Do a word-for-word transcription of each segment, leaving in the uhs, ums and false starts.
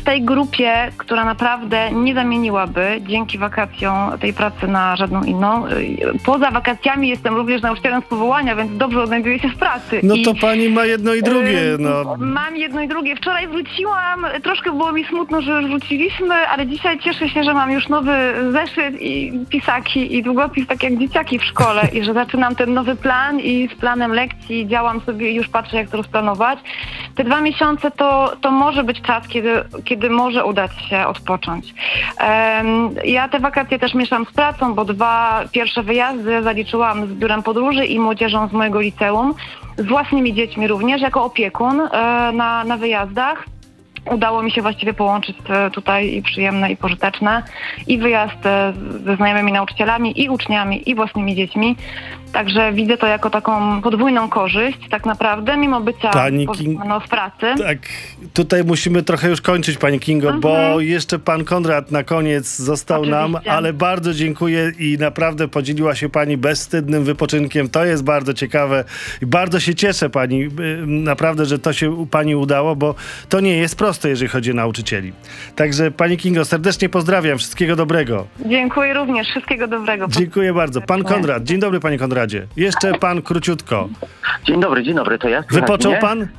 tej grupie, która naprawdę nie zamieniłaby dzięki wakacjom tej pracy na żadną inną. Poza wakacjami jestem również nauczycielem z powołania, więc dobrze odnajduję się w pracy. No I, to pani ma jedno i drugie. No. Mam jedno i drugie. Wczoraj wróciłam, troszkę było mi smutno, że już wróciliśmy, ale dzisiaj cieszę się, że mam już nowy zeszyt i pisaki i długopis, tak jak dzieciaki w szkole i że zaczynam ten nowy plan i z planem lekcji działam sobie i już patrzę, jak to rozplanować. Te dwa miesiące to, to może być czas, kiedy, kiedy może udać się odpocząć. Um, ja te wakacje też mieszam z pracą, bo dwa pierwsze wyjazdy zaliczyłam z biurem podróży i młodzieżą z mojego liceum, z własnymi dziećmi również, jako opiekun e, na, na wyjazdach. Udało mi się właściwie połączyć tutaj i przyjemne, i pożyteczne, i wyjazd ze znajomymi nauczycielami, i uczniami, i własnymi dziećmi. Także widzę to jako taką podwójną korzyść, tak naprawdę, mimo bycia Pani King... no, w pracy. Tak, tutaj musimy trochę już kończyć, pani Kingo, Mhm. bo jeszcze pan Konrad na koniec został Oczywiście. nam, ale bardzo dziękuję i naprawdę podzieliła się pani bezwstydnym wypoczynkiem. To jest bardzo ciekawe i bardzo się cieszę pani, naprawdę, że to się u pani udało, bo to nie jest proste, jeżeli chodzi o nauczycieli. Także pani Kingo, serdecznie pozdrawiam, wszystkiego dobrego. Dziękuję również, wszystkiego dobrego. Dziękuję bardzo. Pan Konrad, dzień dobry panie Konradzie. Jeszcze pan króciutko. Dzień dobry, dzień dobry, to ja. Wypoczął mnie? pan?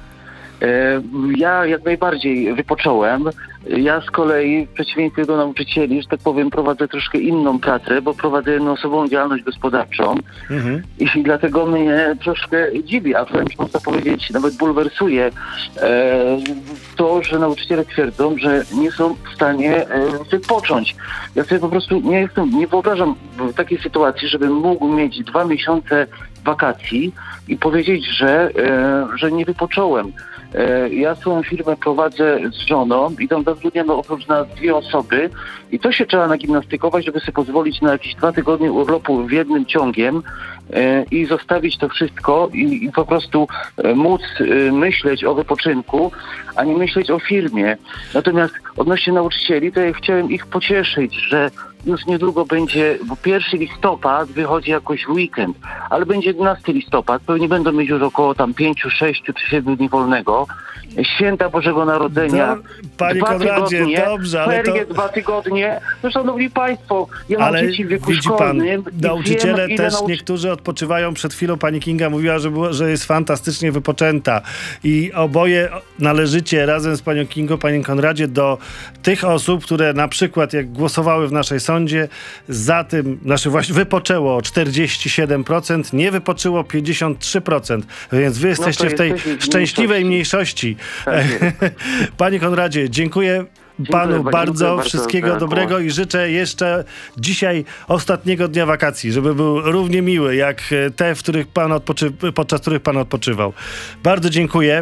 Ja jak najbardziej wypocząłem. Ja z kolei, w przeciwieństwie do nauczycieli, że tak powiem, prowadzę troszkę inną pracę, bo prowadzę jednoosobową działalność gospodarczą. Mhm. I dlatego mnie troszkę dziwi, a wręcz można powiedzieć, nawet bulwersuje e, to, że nauczyciele twierdzą, że nie są w stanie e, wypocząć. Ja sobie po prostu nie jestem, nie wyobrażam w takiej sytuacji, żebym mógł mieć dwa miesiące wakacji i powiedzieć, że, e, że nie wypocząłem. Ja swoją firmę prowadzę z żoną i tam zatrudniamy oprócz nas dwie osoby i to się trzeba nagimnastykować, żeby sobie pozwolić na jakieś dwa tygodnie urlopu w jednym ciągiem i zostawić to wszystko i, i po prostu móc myśleć o wypoczynku, a nie myśleć o firmie. Natomiast odnośnie nauczycieli, to ja chciałem ich pocieszyć, że już niedługo będzie, bo pierwszy listopad wychodzi jakoś w weekend, ale będzie jedenasty listopad, pewnie będą mieć już około tam pięciu, sześciu czy siedmiu dni wolnego. Święta Bożego Narodzenia. Do, panie dwa Konradzie, tygodnie, dobrze, ale ferie to... dwa tygodnie. No szanowni państwo, ja mam ale dzieci w wieku widzi pan, szkolnym. nauczyciele wiem, też nauczy... niektórzy odpoczywają. Przed chwilą pani Kinga mówiła, że, było, że jest fantastycznie wypoczęta i oboje należycie razem z panią Kingą, panie Konradzie, do tych osób, które na przykład jak głosowały w naszej sądzie, za tym, znaczy właśnie wypoczęło o czterdzieści siedem procent, nie wypoczyło pięćdziesiąt trzy procent, więc wy jesteście no w tej szczęśliwej mniejszości. Tak. Panie Konradzie, dziękuję panu dziękuję, bardzo, dziękuję wszystkiego bardzo dobrego i życzę jeszcze dzisiaj ostatniego dnia wakacji, żeby był równie miły jak te, w których pan odpoczy... podczas których pan odpoczywał. Bardzo dziękuję.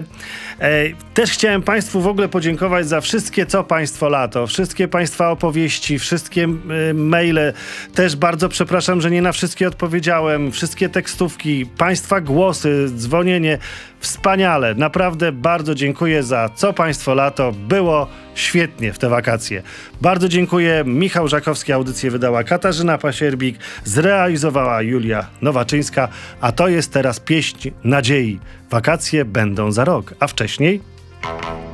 Też chciałem państwu w ogóle podziękować za wszystkie co państwo lato, wszystkie państwa opowieści, wszystkie maile. Też bardzo przepraszam, że nie na wszystkie odpowiedziałem, wszystkie tekstówki, państwa głosy, dzwonienie. Wspaniale, naprawdę bardzo dziękuję za co państwo lato. Było świetnie w te wakacje. Bardzo dziękuję. Michał Żakowski, audycję wydała Katarzyna Pasierbik, zrealizowała Julia Nowaczyńska, a to jest teraz pieśń nadziei. Wakacje będą za rok, a wcześniej...